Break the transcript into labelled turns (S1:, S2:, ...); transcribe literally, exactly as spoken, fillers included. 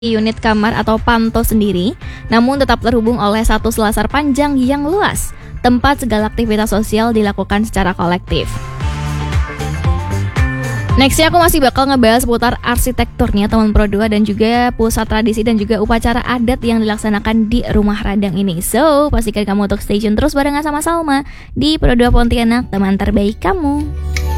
S1: unit kamar atau panto sendiri, namun tetap terhubung oleh satu selasar panjang yang luas, tempat segala aktivitas sosial dilakukan secara kolektif. Nextnya aku masih bakal ngebahas seputar arsitekturnya teman Pro dua dan juga pusat tradisi dan juga upacara adat yang dilaksanakan di Rumah Radang ini. So, pastikan kamu untuk stay tune terus barengan sama Salma di Pro dua Pontianak, teman terbaik kamu.